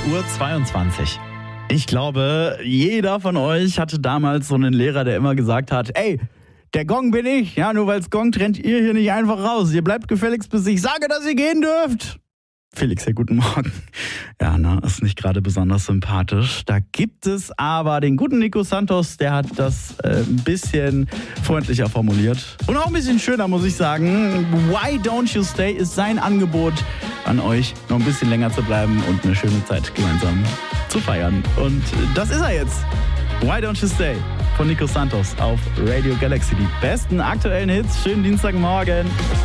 9:22 Uhr. Ich glaube, jeder von euch hatte damals so einen Lehrer, der immer gesagt hat, ey, der Gong bin ich. Ja, nur weil's Gong rennt ihr hier nicht einfach raus. Ihr bleibt gefälligst, bis ich sage, dass ihr gehen dürft. Felix, ja, guten Morgen. Ja, ist nicht gerade besonders sympathisch. Da gibt es aber den guten Nico Santos, der hat das ein bisschen freundlicher formuliert. Und auch ein bisschen schöner, muss ich sagen. Why Don't You Stay ist sein Angebot an euch, noch ein bisschen länger zu bleiben und eine schöne Zeit gemeinsam zu feiern. Und das ist er jetzt. Why Don't You Stay von Nico Santos auf Radio Galaxy. Die besten aktuellen Hits. Schönen Dienstagmorgen.